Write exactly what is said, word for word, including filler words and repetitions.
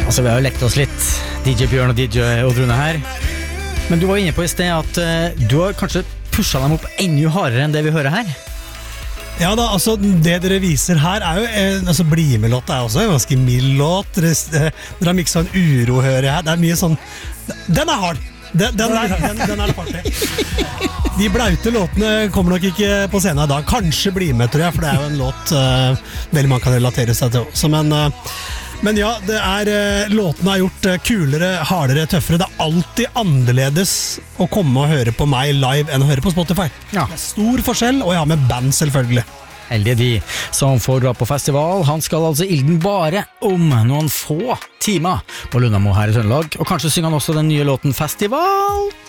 Altså, vi har jo lekt oss litt, D J Bjørn og D J Oddrune her. Men du var inne på i sted at uh, du har kanskje pushet dem opp enda hardere enn det vi hører her. Ja da, altså det dere viser her er jo, eh, altså Bli med-låt er også en ganske mild låt. Dere, eh, dere har mikset en uro, hører jeg. Det er mye sånn, den er hard. Den, den, er, den, den er det party. De blaute låtene kommer nok ikke på scenen i dag. Kanskje Bli med, tror jeg, for det er jo en låt uh, veldig man kan relatere seg til også. Men, uh, men ja, det er, uh, låtene er gjort uh, kulere, hardere, tøffere. Det er alltid annerledes å komme og høre på meg live enn å høre på Spotify. Ja. Det er stor forskjell, og jeg har med band selvfølgelig. Heldige de som får dra på festival. Han skal altså ilden bare om noen få timer på Lundamo her i Trøndelag. Og kanskje synger han også den nye låten Festival?